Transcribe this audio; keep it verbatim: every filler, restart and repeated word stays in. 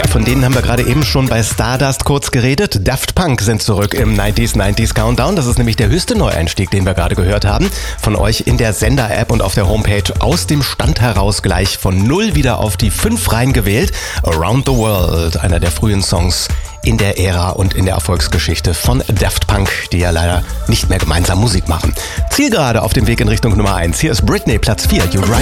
von denen haben wir gerade eben schon bei Stardust kurz geredet. Daft Punk sind zurück im neunziger neunziger Countdown. Das ist nämlich der höchste Neueinstieg, den wir gerade gehört haben. Von euch in der Sender-App und auf der Homepage aus dem Stand heraus gleich von null wieder auf die fünf reingewählt. Around the World, einer der frühen Songs in der Ära und in der Erfolgsgeschichte von Daft Punk, die ja leider nicht mehr gemeinsam Musik machen. Zielgerade auf dem Weg in Richtung Nummer eins. Hier ist Britney, Platz vier. You Drive